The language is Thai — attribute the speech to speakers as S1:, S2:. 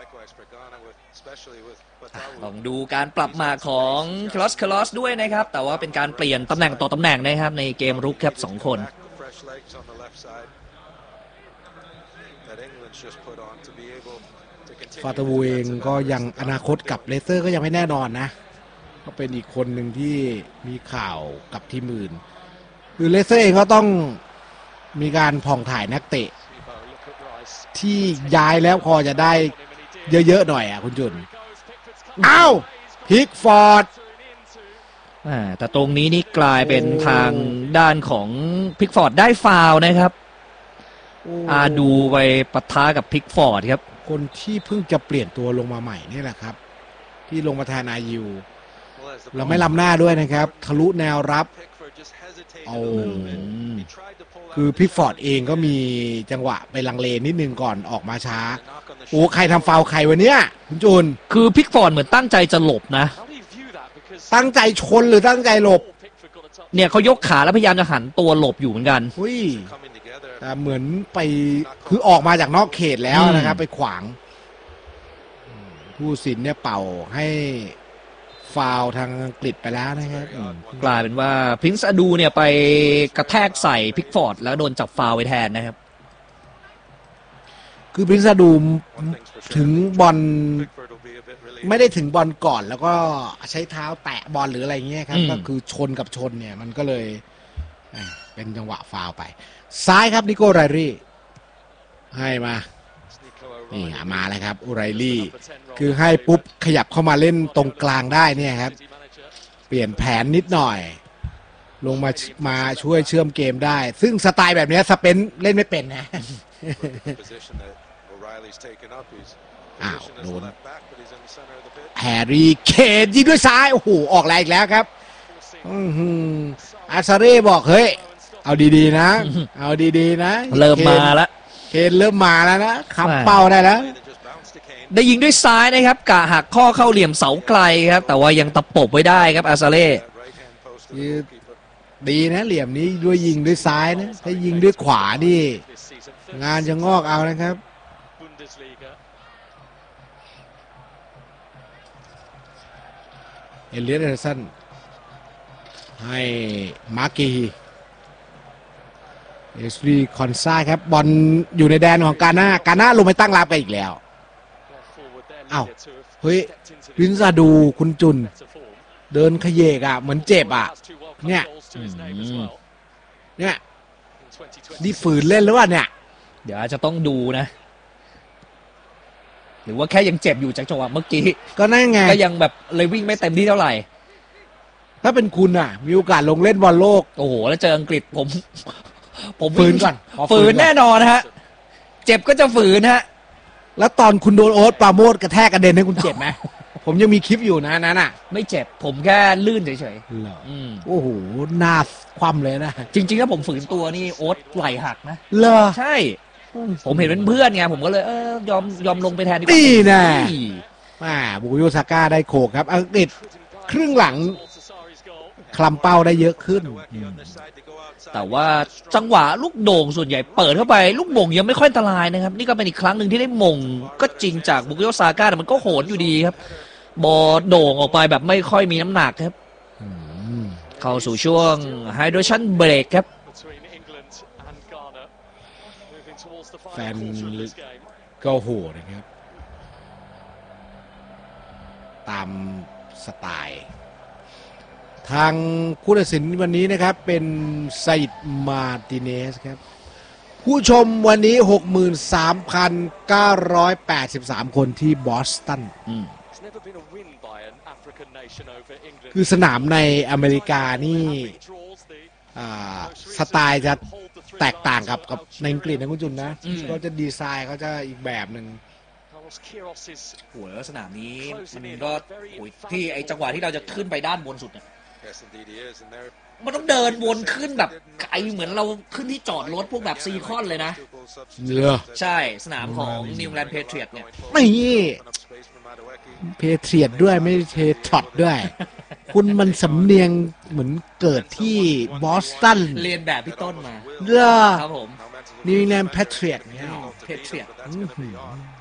S1: ลองดูการปรับมาของคลอสด้วยนะครับแต่ว่าเป็นการเปลี่ยนตำแหน่งต่อตำแหน่งนะครับในเกมรุกครับ2 คน
S2: ฟาตาวูเองก็ยังอนาคตกับเลสเตอร์ก็ยังไม่แน่นอนนะก็เป็นอีกคนหนึ่งที่มีข่าวกับทีมอื่นคือเลสเตอร์เองก็ต้องมีการผ่องถ่ายนักเตะที่ย้ายแล้วพอจะได้เยอะๆหน่อยอ่ะคุณจุนอ้าวพิกฟอร์ด
S1: แต่ตรงนี้นี่กลายเป็นทางด้านของพิกฟอร์ดได้ฟาวล์นะครับดูไปปะทะกับพิกฟอร์ดครับ
S2: คนที่เพิ่งจะเปลี่ยนตัวลงมาใหม่นี่แหละครับที่ลงมาแทนอายูเราไม่ล้ำหน้าด้วยนะครับทะลุแนวรับคือพิกฟอร์ดเองก็มีจังหวะไปลังเลนิดนึงก่อนออกมาช้าโอ้ใครทำฟาวล์ใครวะเนี่ยคุณจูน
S1: คือพิกฟอร์ดเหมือนตั้งใจจะหลบนะ
S2: ตั้งใจชนหรือตั้งใจหลบ
S1: เนี่ยเขายกขาแล้วพยายามจะหันตัวหลบอยู่เหมือนกัน
S2: แต่เหมือนไปคือออกมาจากนอกเขตแล้วนะครับไปขวางผู้สินเนี่ยเป่าให้ฟาวทางอังกฤษไปแล้วนะครับ
S1: กลายเป็นว่าพรินซ์อดูเนี่ยไปกระแทกใส่พิกฟอร์ดแล้วโดนจับฟาวไว้แทนนะครับ
S2: คือพรินซ์อดูถึงบอลไม่ได้ถึงบอลก่อนแล้วก็ใช้เท้าแตะบอลหรืออะไรเงี้ยครับก็คือชนกับชนเนี่ยมันก็เลยเป็นจังหวะฟาวไปซ้ายครับนิโก้ไรรี่ให้มานี่มาแล้วครับอูไรลี่คือให้ปุ๊บขยับเข้ามาเล่นตรงกลางได้เนี่ยครับเปลี่ยนแผนนิดหน่อยลงมาช่วยเชื่อมเกมได้ซึ่งสไตล์แบบนี้สเปนเล่นไม่เป็นนะอ้าวโดนแฮร์รี่เคนยิงด้วยซ้ายโอ้โหออกแรงอีกแล้วครับอาซาเร่บอกเฮ้ยเอาดีๆนะเอาดีๆนะ
S1: เริ่มมาแล้ว
S2: เคนเริ่มมาแล้วนะขับเป้าได้แล้ว
S1: ได้ยิงด้วยซ้ายนะครับกะหักข้อเข้าเหลี่ยมเสาไกลครับแต่ว่ายังตะปบไว้ได้ครับอาซาเล่
S2: ดีนะเหลี่ยมนี้ด้วยยิงด้วยซ้ายนะถ้ายิงด้วยขวานี่งานจะงอกเอานะครับเอเลียส เอเดอร์สันให้มาร์กีเอสวีคอนซ่าครับบอลอยู่ในแดนของกาน่าลงไปตั้งรับกันอีกแล้วอ้าวเฮ้ยรินซาดูคุณจุนเดินขยเยกอ่ะเหมือนเจ็บอ่ะเนี่ยนี่ฝืนเล่นหรือว่าเนี่ย
S1: เดี๋ยวอาจจะต้องดูนะหรือว่าแค่ยังเจ็บอยู่จากจังหวะเมื่อกี้
S2: ก็นั่นไง
S1: ก็ยังแบบเลยวิ่งไม่เต็มที่เท่าไหร่
S2: ถ้าเป็นคุณอ่ะมีโอกาสลงเล่นบอลโลก
S1: โอ้โหแล้วเจออังกฤษผม
S2: ฝืนก่อน
S1: ฝืนแน่นอนฮะเจ็บก็จะฝืนฮะ
S2: แล้วตอนคุณโดนโอ๊ตปราโมทกระแทกกระเด็นให้คุณเจ็บไหมผมยังมีคลิปอยู่นะนั้นอ่ะ
S1: ไม่เจ็บผมแค่ลื่นเฉย
S2: ๆโอ้โหหน้าคว่ำเลยนะ
S1: จริงๆถ้าผมฝืนตัวนี่โอ๊ตไหล่หักนะ
S2: เหรอ
S1: ใช่ผมเห็นเป็นเพื่อนไงผมก็เลยยอมลงไปแทนดีกว่า
S2: นี่แน่บุกโยซาก้าได้โขกครับอังกฤษครึ่งหลังคลำเป้าได้เยอะขึ้น
S1: แต่ว่าจังหวะลูกโด่งส่วนใหญ่เปิดเข้าไปลูกโด่งยังไม่ค่อยอันตรายนะครับนี่ก็เป็นอีกครั้งหนึ่งที่ได้มงก็จริงจากบุกโยซาก้าแต่มันก็โหนอยู่ดีครับบอลโด่งออกไปแบบไม่ค่อยมีน้ำหนักครับเข้าสู่ช่วงไฮโดรชันเบรกครับ
S2: แฟนก็โหนะครับตามสไตล์ทางผู้ตัดสินวันนี้นะครับเป็นไซด์มาร์ติเนสครับผู้ชมวันนี้ 63,983 คนที่บอสตันคือสนามในอเมริกานี่สไตล์จะแตกต่างกับในอังกฤษนะคุณจุนนะก็จะดีไซน์เขาจะอีกแบบหนึ่ง
S1: หัวแล้วสนามนี้มันก็ที่ไอจังหวะที่เราจะขึ้นไปด้านบนสุดเนี่ยมันต้องเดินวนขึ้นแบบไกลเหมือนเราขึ้นที่จอดรถพวกแบบซีคอนเลยนะใช่สนามของนิวแลนด์เพเทรียตเนี่ย
S2: นี่เพเทรียตด้วยไม่เพเทรียตด้วยคุณมันสำเนียงเหมือนเกิดที่บอสตัน
S1: เรียนแบบพี่ต้นมา
S2: ครับผมนิวแลนด์เพเทรียตเนี่ย
S1: เพเทรียต